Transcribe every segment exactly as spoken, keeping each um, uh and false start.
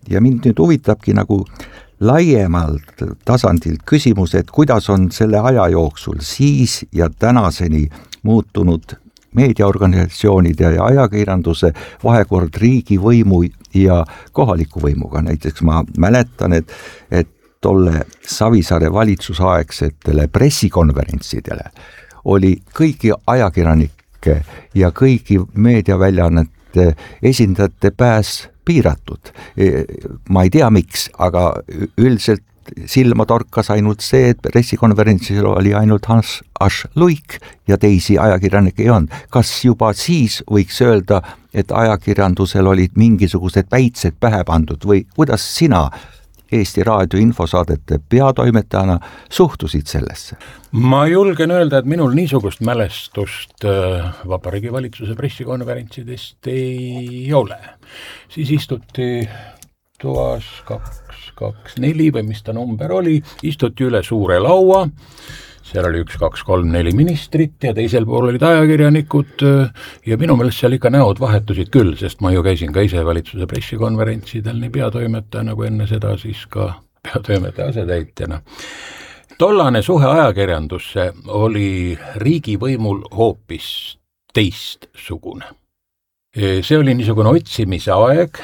ja mind nüüd huvitabki nagu laiemalt tasandilt küsimus, et kuidas on selle aja jooksul siis ja tänaseni muutunud meediaorganisatsioonide ja ajakirjanduse vahekord riigivõimu ja kohaliku võimuga. Näiteks ma mäletan, et, et tolle Savisaare valitsusaegsetele pressikonverentsidele oli kõigi ajakirjanike ja kõigi meediaväljaannete esindajate pääs piiratud. Ma ei tea miks, aga üldiselt silma torkas ainult see, et pressikonverentsil oli ainult Hans Asch Luik ja teisi ajakirjanikke ei olnud. Kas juba siis võiks öelda, et ajakirjandusel olid mingisugused päitsed pähe pandud või kuidas sina Eesti Raadio infosaadete peatoimetajana suhtusid sellesse? Ma julgen öelda, et minul niisugust mälestust Vabariigi Valitsuse pressikonverentsidest ei ole. Siis istuti toas kaks, kaks, neli või mis ta number oli, istuti üle suure laua, seal oli üks, kaks, kolm, neli ministrit ja teisel pool olid ajakirjanikud ja minu meelest seal ikka näod vahetusid küll, sest ma ju käisin ka ise valitsuse pressikonverentsidel nii peatoimetaja nagu enne seda siis ka peatoimetaja asetäitjana. Tollane suhe ajakirjandusse oli riigivõimul hoopis teistsugune. See oli niisugune otsimise aeg,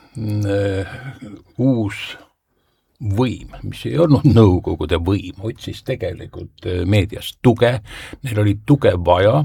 uus võim, mis ei olnud nõukogude võim, otsis tegelikult meediast tuge, neil oli tuge vaja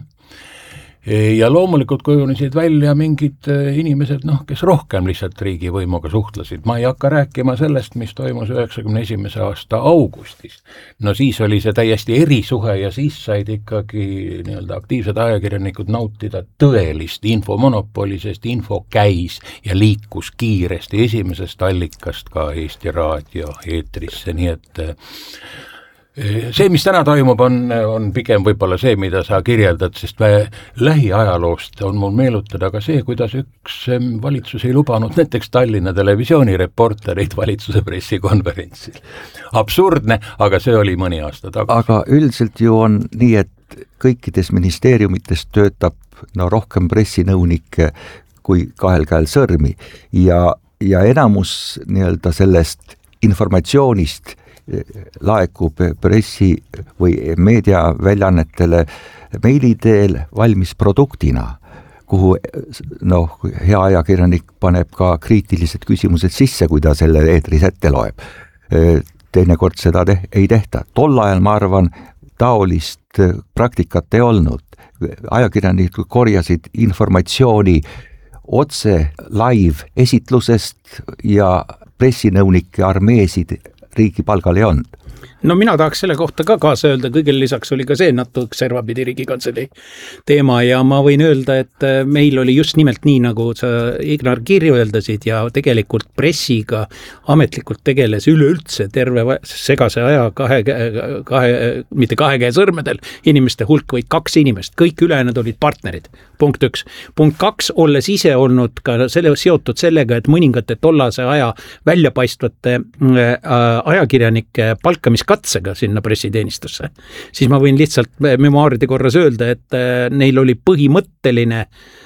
ja loomulikult kujunesid välja mingid inimesed, noh, kes rohkem lihtsalt riigivõimuga suhtlesid. Ma ei hakka rääkima sellest, mis toimus üheksakümne esimese aasta augustis. No siis oli see täiesti erisuhe ja siis said ikkagi nii-öelda aktiivsed ajakirjanikud nautida tõelist infomonopoli, sest info käis ja liikus kiiresti esimesest allikast ka Eesti Raadio eetrisse, nii et see, mis täna toimub, on, on pigem võib-olla see, mida sa kirjeldad, sest lähiajaloost on mul meenutada ka see, kuidas üks valitsus ei lubanud näiteks Tallinna Televisiooni reportereid valitsuse pressikonverentsil. Absurdne, aga see oli mõni aasta tagasi. Aga üldiselt ju on nii, et kõikides ministeeriumites töötab no, rohkem pressinõunikke kui kahel käel sõrmi ja, ja enamus nii-öelda sellest informatsioonist laekub pressi või meediaväljaannetele meili teel valmis produktina, kuhu noh, hea ajakirjanik paneb ka kriitilised küsimused sisse, kui ta selle eetris ette loeb. Teinekord seda te- ei tehta. Tol ajal, ma arvan, taolist praktikat ei olnud. Ajakirjanikud korjasid informatsiooni otse live esitlusest ja pressinõunike armeesid riigi palgal ei olnud. No mina tahaks selle kohta ka kaasa öelda, kõigil lisaks oli ka see natuke servapidi Riigikantselei teema ja ma võin öelda, et meil oli just nimelt nii, nagu sa Ignar kirjeldasid ja tegelikult pressiga ametlikult tegeles üleüldse terve segase aja kahe, kahe, mitte kahe käe sõrmedel inimeste hulk, vaid kaks inimest, kõik ülejäänud olid partnerid, punkt üks. Punkt kaks, olles ise olnud ka selle, seotud sellega, et mõningate tollase aja väljapaistvate ajakirjanike palkamiskatsega sinna pressiteenistusse, siis ma võin lihtsalt memoaaride korras öelda, et neil oli põhimõtteline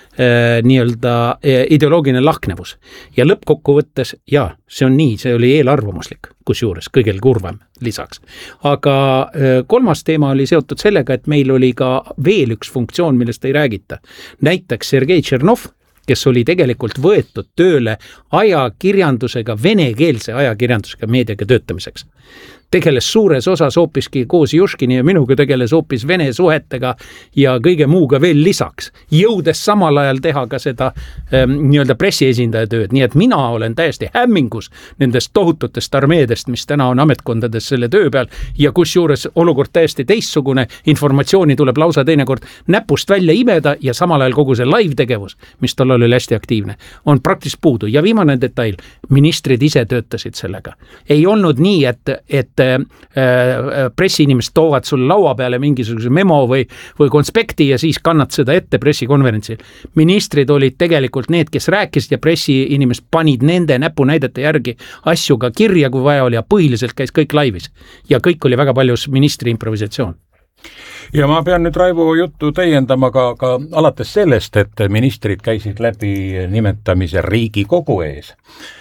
nii-öelda ideoloogiline lahknevus. Ja lõppkokkuvõttes, jaa, see on nii, see oli eelarvamuslik, kusjuures kõigel kurvem lisaks. Aga kolmas teema oli seotud sellega, et meil oli ka veel üks funktsioon, millest ei räägita. Näiteks Sergei Tšernov, kes oli tegelikult võetud tööle ajakirjandusega, venekeelse ajakirjandusega meediaga töötamiseks. Tegeles suures osas hoopiski koos Juškini ja minuga tegeles hoopis vene suhetega ja kõige muuga veel lisaks, jõudes samal ajal teha ka seda ähm, nii-öelda pressiesindaja tööd. Nii et mina olen täiesti hämmingus nendest tohututest armeedest, mis täna on ametkondades selle töö peal ja kus juures olukord täiesti teistsugune, informatsiooni tuleb lausa teinekord näpust välja imeda ja samal ajal kogu see live tegevus, mis tal oli hästi aktiivne, on praktiliselt puudu. Ja viimane detail, ministrid ise töötasid sellega. Ei olnud nii, et, et pressiinimesed toovad sulle laua peale mingisuguse memo või, või konspekti ja siis kannad seda ette pressikonverentsil. Ministrid olid tegelikult need, kes rääkisid ja pressiinimesed panid nende näpunäidete järgi asju ka kirja, kui vaja oli ja põhiliselt käis kõik laivis. Ja kõik oli väga paljus ministri improvisatsioon. Ja ma pean nüüd Raivo juttu täiendama ka, ka alates sellest, et ministrid käisid läbi nimetamise Riigikogu ees.